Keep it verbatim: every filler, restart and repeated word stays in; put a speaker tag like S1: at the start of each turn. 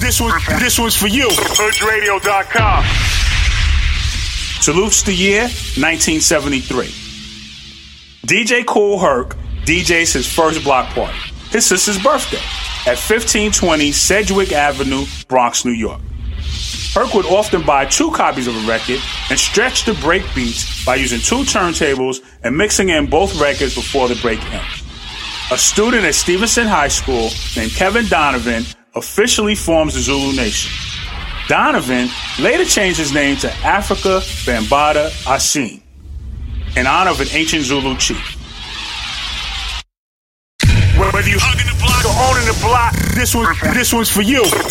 S1: This one, this one's for you. Hood Radio dot com. Salutes the year nineteen seventy-three. D J Kool Herc D Js his first block party, his sister's birthday, at fifteen twenty Sedgwick Avenue, Bronx, New York. Herc would often buy two copies of a record and stretch the break beats by using two turntables and mixing in both records before the break ends. A student at Stevenson High School named Kevin Donovan officially forms the Zulu Nation. Donovan later changed his name to Africa Bambaataa Asine, in honor of an ancient Zulu chief. Whether you hugging the block or owning the block, this one, this one's for you.